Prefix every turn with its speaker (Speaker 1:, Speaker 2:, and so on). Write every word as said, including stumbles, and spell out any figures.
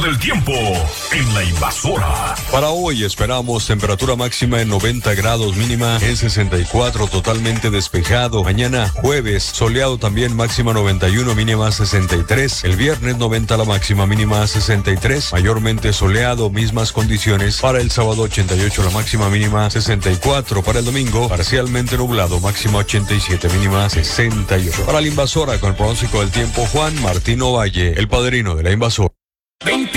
Speaker 1: del tiempo en La Invasora.
Speaker 2: Para hoy esperamos temperatura máxima en noventa grados, mínima en sesenta y cuatro, totalmente despejado. Mañana jueves soleado también, máxima noventa y uno, mínima sesenta y tres. El viernes noventa la máxima, mínima sesenta y tres. Mayormente soleado, mismas condiciones. Para el sábado ochenta y ocho la máxima, mínima sesenta y cuatro. Para el domingo parcialmente nublado, máxima ochenta y siete, mínima sesenta y ocho. Para La Invasora con el pronóstico del tiempo, Juan Martín Ovalle, el padrino de La Invasora.
Speaker 1: veinte